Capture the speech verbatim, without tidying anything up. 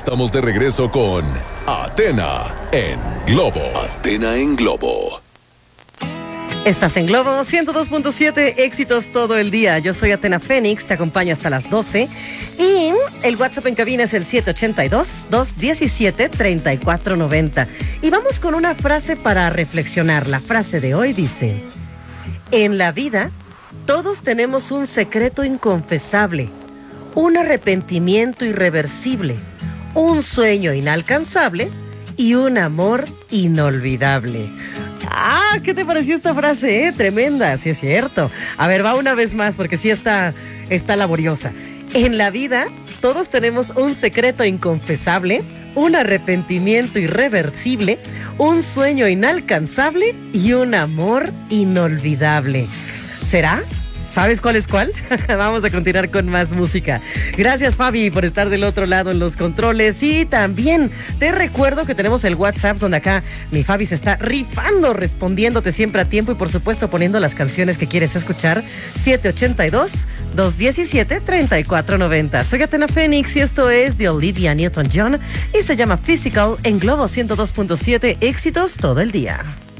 Estamos de regreso con Athena en Globo. Athena en Globo. Estás en Globo ciento dos punto siete, éxitos todo el día. Yo soy Athena Fénix, te acompaño hasta las doce. Y el WhatsApp en cabina es el siete ocho dos, dos uno siete, tres cuatro nueve cero. Y vamos con una frase para reflexionar. La frase de hoy dice: en la vida, todos tenemos un secreto inconfesable, un arrepentimiento irreversible, un sueño inalcanzable y un amor inolvidable. Ah, ¿qué te pareció esta frase? Eh? Tremenda, sí es cierto. A ver, va una vez más porque sí está, está laboriosa. En la vida, todos tenemos un secreto inconfesable, un arrepentimiento irreversible, un sueño inalcanzable y un amor inolvidable. ¿Será? ¿Sabes cuál es cuál? Vamos a continuar con más música. Gracias, Fabi, por estar del otro lado en los controles. Y también te recuerdo que tenemos el WhatsApp donde acá mi Fabi se está rifando, respondiéndote siempre a tiempo y por supuesto poniendo las canciones que quieres escuchar. siete ocho dos, dos uno siete, tres cuatro nueve cero. Soy Athena Fénix y esto es de Olivia Newton-John y se llama Physical en Globo ciento dos punto siete, éxitos todo el día.